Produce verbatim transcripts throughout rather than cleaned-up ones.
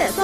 松。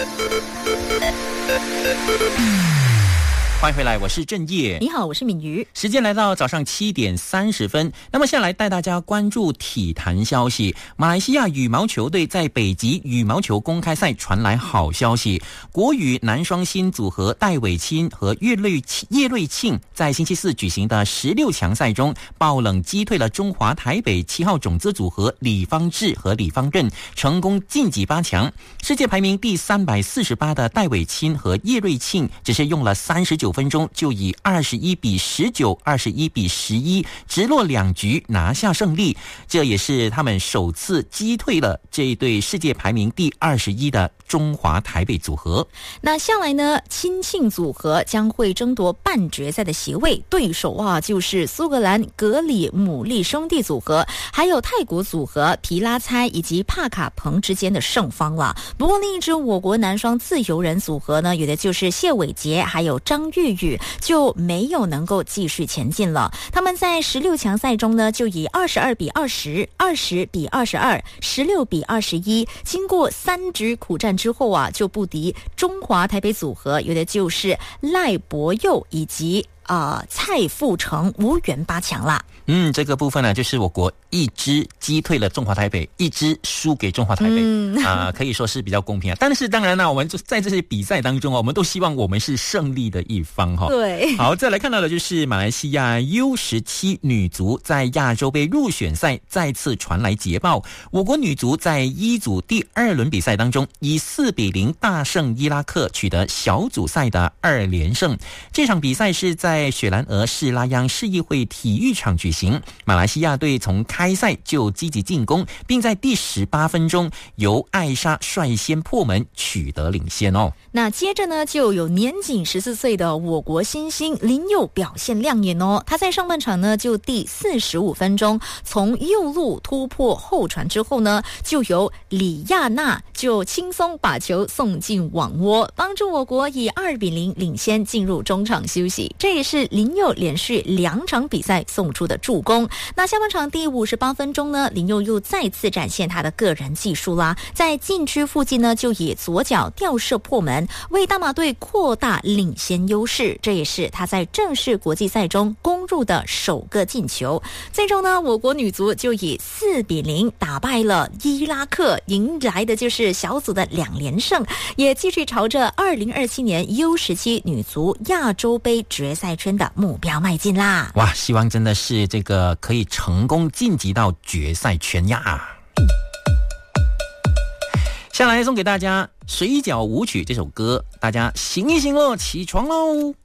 欢迎回来，我是郑业。 你好，我是敏瑜。 时间来到早上七点三十分，那么下来带大家关注体坛消息。马来西亚羽毛球队在北极羽毛球公开赛传来好消息，国羽男双新组合戴伟钦和叶瑞叶瑞庆在星期四举行的十六强赛中，爆冷击退了中华台北七号种子组合李方智和李方任，成功晋级八强。世界排名第三百四十八的戴伟钦和叶瑞庆只是用了三十九分钟就以二十一比十九、二十一比十一直落两局拿下胜利，这也是他们首次击退了这一对世界排名第二十一的中华台北组合。 那下来呢，亲庆组合将会争夺半决赛的席位，对手啊就是苏格兰格里姆利兄弟组合，还有泰国组合皮拉猜以及帕卡彭之间的胜方了。不过另一支我国男双自由人组合呢，有的就是谢伟杰还有张玉宇就没有能够继续前进了。他们在十六强赛中呢，就以二十二比二十、二十比二十二、十六比二十一，经过三局苦战之后啊，就不敌中华台北组合，有的就是赖博佑以及呃蔡富成，无缘八强啦。 嗯，这个部分呢，就是我国一支击退了中华台北，一支输给中华台北， 嗯啊、呃，可以说是比较公平啊。但是当然呢，我们就在这些比赛当中啊，我们都希望我们是胜利的一方哈。 对， 好，再来看到的就是马来西亚 U 十七 女足在亚洲杯入选赛再次传来捷报，我国女足在一组第二轮比赛当中以四比零大胜伊拉克，取得小组赛的二连胜。这场比赛是在雪兰莪士拉央市议会体育场举行。马来西亚队从开赛就积极进攻，并在第十八分钟由艾莎率先破门取得领先哦。 那接着呢，就有年仅十四岁的我国新星林佑表现亮眼哦。他在上半场呢，就第四十五分钟从右路突破后传之后呢，就由李亚娜就轻松把球送进网窝，帮助我国以二比零领先进入中场休息。这也是林佑连续两场比赛送出的助攻。那下半场第五十八分钟呢，林佑又再次展现他的个人技术啦，在禁区附近呢，就以左脚吊射破门，为大马队扩大领先优势。这也是他在正式国际赛中攻入的首个进球。最终呢，我国女足就以四比零打败了伊拉克，迎来的就是小组的两连胜，也继续朝着二零二七年 U 十七 女足亚洲杯决赛圈的目标迈进啦。 哇，希望真的是这个可以成功晋级到决赛圈呀。下来送给大家《水饺舞曲》这首歌，大家醒一醒喽，起床喽。